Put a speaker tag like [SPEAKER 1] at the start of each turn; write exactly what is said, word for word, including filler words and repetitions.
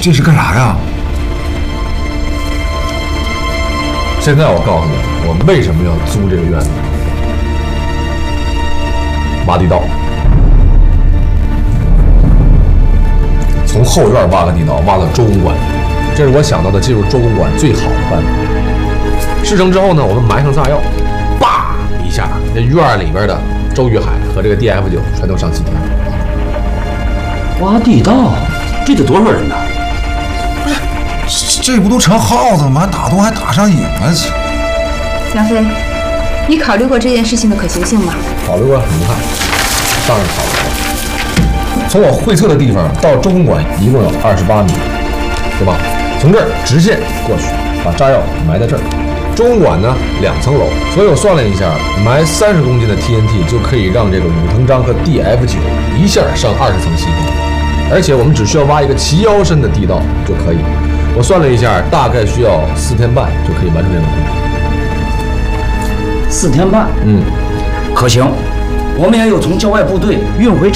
[SPEAKER 1] 这是干啥呀？
[SPEAKER 2] 现在我告诉你，我为什么要租这个院子？挖地道，从后院挖个地道，挖到周公馆，这是我想到的进入周公馆最好的办法。事成之后呢，我们埋上炸药，叭一下，这院里边的周玉海和这个 D F 九全都上西天了。
[SPEAKER 3] 挖地道，这得多少人呢？
[SPEAKER 1] 不是，这不都成耗子了吗？还打洞还打上瘾了？
[SPEAKER 4] 梁飞，你考虑过这件事情的可行性吗？
[SPEAKER 2] 考虑过，你看，当然考虑过。从我绘测的地方到周公馆一共有二十八米，对吧？从这儿直线过去，把炸药埋在这儿。周公馆呢两层楼，所以我算了一下，埋三十公斤的 T N T 就可以让这个武藤章和 D F 九一下上二十层西天，而且我们只需要挖一个齐腰深的地道就可以。我算了一下，大概需要四天半就可以完成这个工程。
[SPEAKER 3] 四天半，
[SPEAKER 2] 嗯，
[SPEAKER 3] 可行。我们也有从郊外部队运回